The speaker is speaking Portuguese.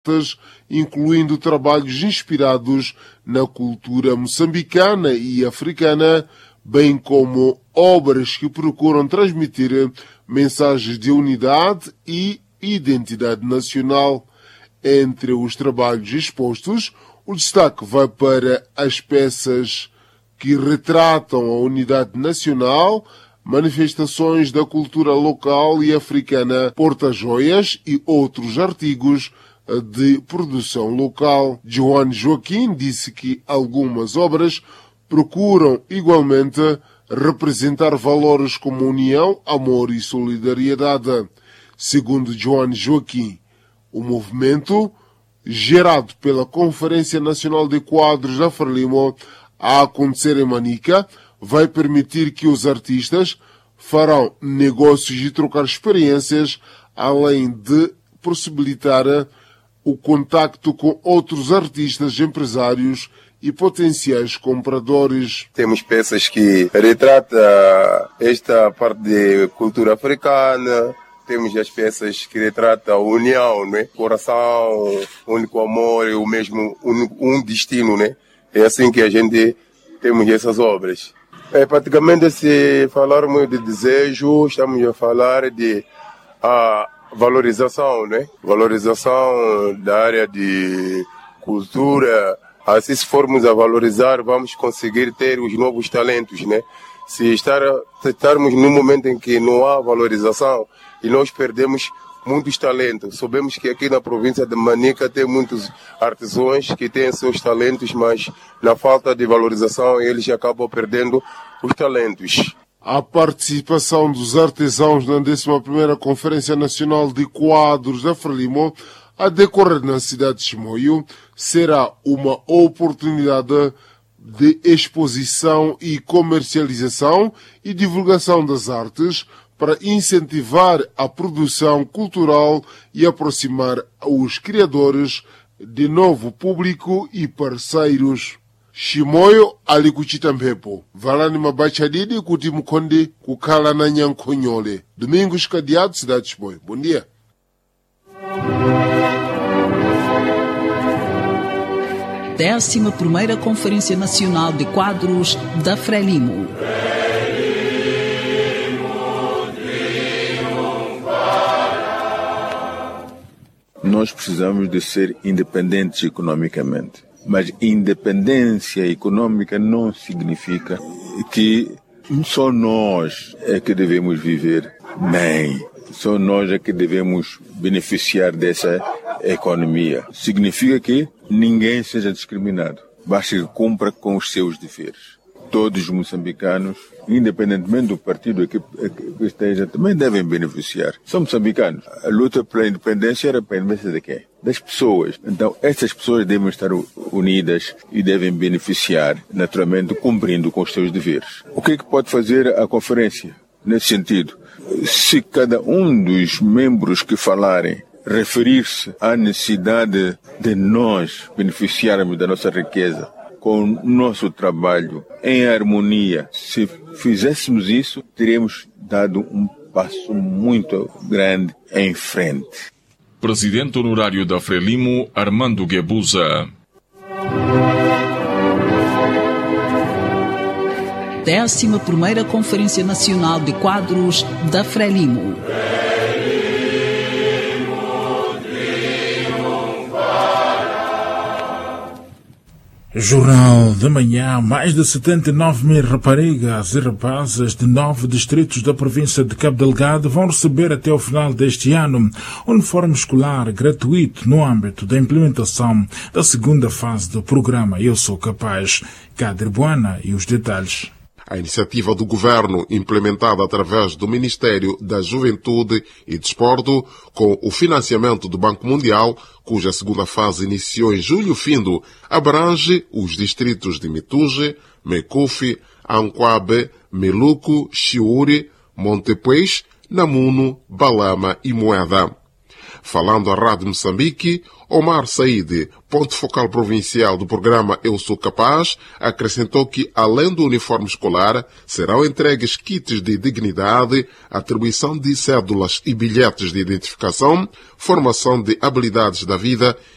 artes, incluindo trabalhos inspirados na cultura moçambicana e africana, bem como obras que procuram transmitir mensagens de unidade e identidade nacional. Entre os trabalhos expostos, o destaque vai para as peças que retratam a unidade nacional, manifestações da cultura local e africana, porta-joias e outros artigos de produção local. João Joaquim disse que algumas obras procuram igualmente representar valores como união, amor e solidariedade. Segundo João Joaquim, o movimento, gerado pela Conferência Nacional de Quadros da Frelimo, a acontecer em Manica, vai permitir que os artistas farão negócios e trocar experiências, além de possibilitar o contacto com outros artistas, empresários e potenciais compradores. Temos peças que retratam esta parte de cultura africana. Temos as peças que retratam a união, né? Coração, único amor e o mesmo um destino, né? É assim que a gente temos essas obras. Praticamente, se falarmos de desejo, estamos a falar de valorização, né? Valorização da área de cultura. Assim, se formos a valorizar, vamos conseguir ter os novos talentos, né? Se estarmos num momento em que não há valorização e nós perdemos muitos talentos. Sabemos que aqui na província de Manica tem muitos artesãos que têm seus talentos, mas na falta de valorização eles acabam perdendo os talentos. A participação dos artesãos na 11ª Conferência Nacional de Quadros da Frelimo, a decorrer na cidade de Chimoio, será uma oportunidade de exposição e comercialização e divulgação das artes para incentivar a produção cultural e aproximar os criadores de novo público e parceiros. Chimoio ali kuchitampepo valani mabachadidi kuti mukonde kukhala na nyankhonyole. Domingos Cadeado, cidade de Chimoio. Bom dia. Décima primeira Conferência Nacional de Quadros da Frelimo. Nós precisamos de ser independentes economicamente. Mas independência econômica não significa que só nós é que devemos viver bem. Só nós é que devemos beneficiar dessa economia. Significa que ninguém seja discriminado. Basta que cumpra com os seus deveres. Todos os moçambicanos, independentemente do partido que esteja, também devem beneficiar. São moçambicanos. A luta pela independência era para a independência de quem? Das pessoas. Então, essas pessoas devem estar unidas e devem beneficiar, naturalmente, cumprindo com os seus deveres. O que é que pode fazer a conferência nesse sentido? Se cada um dos membros que falarem referir-se à necessidade de nós beneficiarmos da nossa riqueza com o nosso trabalho em harmonia, se fizéssemos isso, teríamos dado um passo muito grande em frente. Presidente honorário da Frelimo, Armando Guebuza. 11ª Conferência Nacional de Quadros da Frelimo. Jornal da Manhã. Mais de 79 mil raparigas e rapazes de 9 distritos da província de Cabo Delgado vão receber até o final deste ano uniforme escolar gratuito no âmbito da implementação da segunda fase do programa Eu Sou Capaz. Cadre Buana e os detalhes. A iniciativa do governo, implementada através do Ministério da Juventude e Desporto, com o financiamento do Banco Mundial, cuja segunda fase iniciou em julho findo, abrange os distritos de Mituge, Mecufi, Anquabe, Meluco, Chiuri, Montepuez, Namuno, Balama e Moeda. Falando à Rádio Moçambique, Omar Said, ponto focal provincial do programa Eu Sou Capaz, acrescentou que, além do uniforme escolar, serão entregues kits de dignidade, atribuição de cédulas e bilhetes de identificação, formação de habilidades da vida